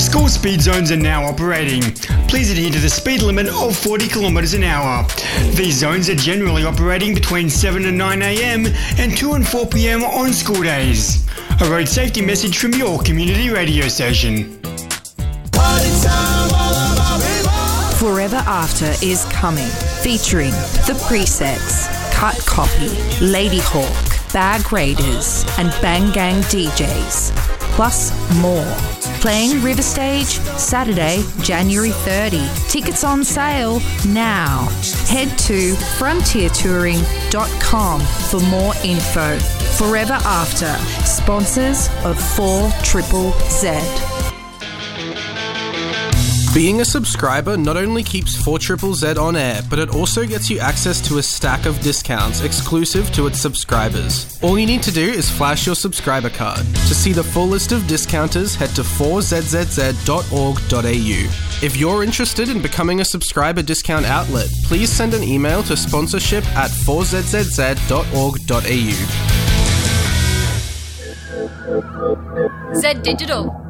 School speed zones are now operating. Please adhere to the speed limit of 40 kilometres an hour. These zones are generally operating between 7 and 9 a.m. and 2 and 4 p.m. on school days. A road safety message from your community radio station. Forever After is coming, featuring The Presets, Cut Copy, Lady Hawk, Bag Raiders, and Bang Gang DJs, plus more. Playing River Stage, Saturday, January 30. Tickets on sale now. Head to frontiertouring.com for more info. Forever After, sponsors of 4ZZZ. Being a subscriber not only keeps 4ZZZ on air, but it also gets you access to a stack of discounts exclusive to its subscribers. All you need to do is flash your subscriber card. To see the full list of discounters, head to 4zzz.org.au. If you're interested in becoming a subscriber discount outlet, please send an email to sponsorship@4zzz.org.au. Z Digital.